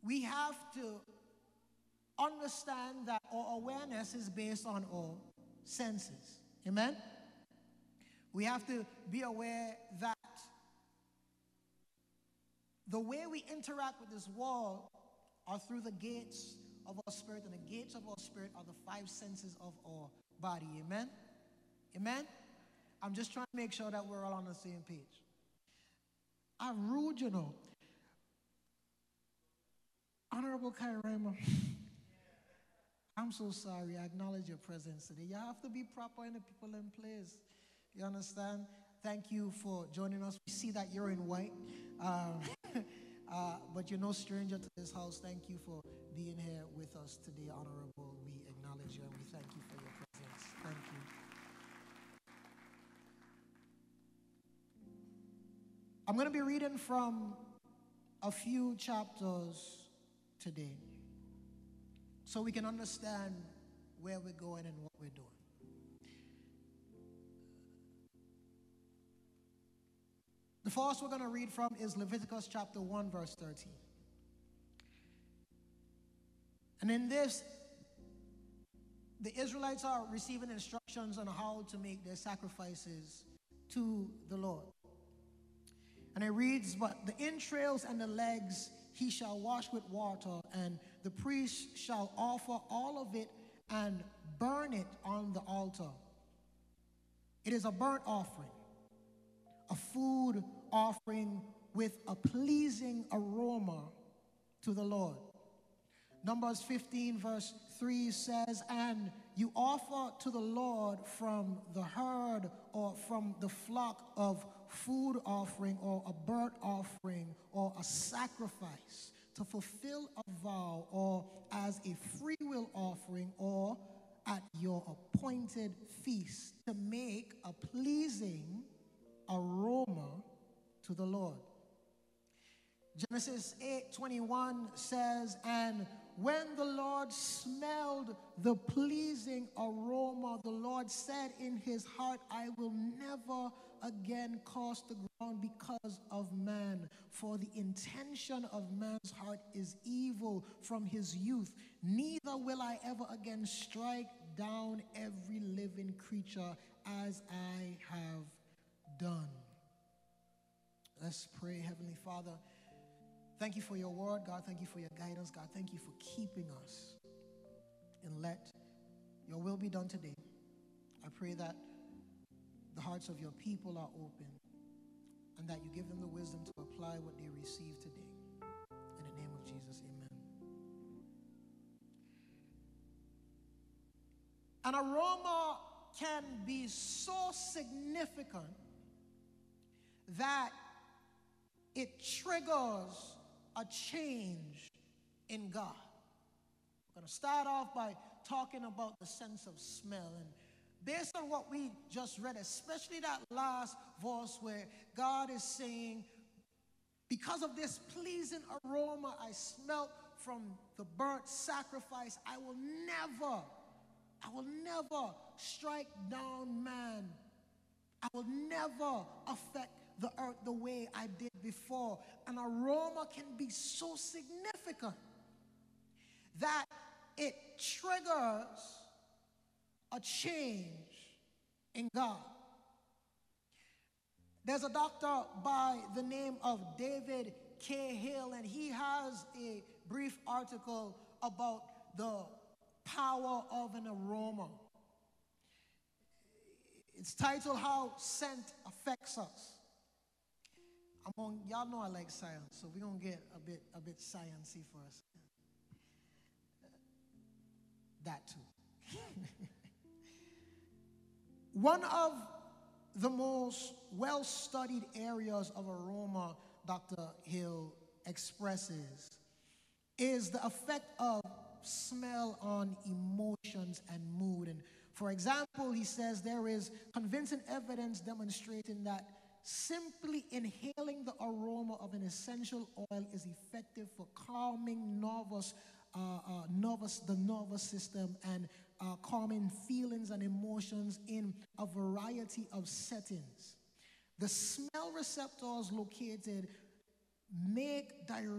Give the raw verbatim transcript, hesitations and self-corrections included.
we have to understand that our awareness is based on our senses. Amen? We have to be aware that the way we interact with this world are through the gates of our spirit, and the gates of our spirit are the five senses of our body. Amen? Amen? I'm just trying to make sure that we're all on the same page. I'm rude, you know. Honorable Kairema, I'm so sorry. I acknowledge your presence today. You have to be proper in the people in place. You understand? Thank you for joining us. We see that you're in white, um, uh, but you're no stranger to this house. Thank you for being here with us today, Honorable. We acknowledge you and we thank you for your presence. Thank you. I'm going to be reading from a few chapters today so we can understand where we're going and what we're doing. The first we're going to read from is Leviticus chapter one, verse thirteen. And in this, the Israelites are receiving instructions on how to make their sacrifices to the Lord. And it reads, "But the entrails and the legs he shall wash with water, and the priest shall offer all of it and burn it on the altar. It is a burnt offering, a food offering with a pleasing aroma to the Lord." Numbers fifteen verse three says, "And you offer to the Lord from the herd or from the flock of food offering or a burnt offering or a sacrifice to fulfill a vow or as a freewill offering or at your appointed feast to make a pleasing aroma to the Lord." Genesis eight twenty-one says, "And when the Lord smelled the pleasing aroma, the Lord said in his heart, I will never again curse the ground because of man, for the intention of man's heart is evil from his youth. Neither will I ever again strike down every living creature as I have done." Let's pray. Heavenly Father, thank you for your word, God. Thank you for your guidance, God. Thank you for keeping us. And let your will be done today. I pray that the hearts of your people are open and that you give them the wisdom to apply what they receive today. In the name of Jesus, amen. An aroma can be so significant that it triggers a change in God. We're going to start off by talking about the sense of smell. And based on what we just read, especially that last verse where God is saying, because of this pleasing aroma I smelt from the burnt sacrifice, I will never, I will never strike down man. I will never affect the earth the way I did before. An aroma can be so significant that it triggers a change in God. There's a doctor by the name of David Cahill, and he has a brief article about the power of an aroma. It's titled "How Scent Affects Us." I'm on, y'all know I like science, so we're gonna get a bit a bit sciencey for us. That too. One of the most well-studied areas of aroma, Doctor Hill expresses, is the effect of smell on emotions and mood. And for example, he says there is convincing evidence demonstrating that simply inhaling the aroma of an essential oil is effective for calming nervous, uh, uh, nervous, the nervous system and uh, calming feelings and emotions in a variety of settings. The smell receptors located make direct